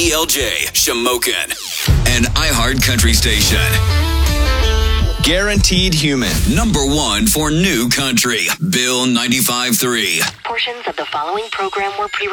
KDLJ, Shamokin, an iHeart Country station. Guaranteed Human. Number 1 for new country. Bill 95.3. Portions of the following program were pre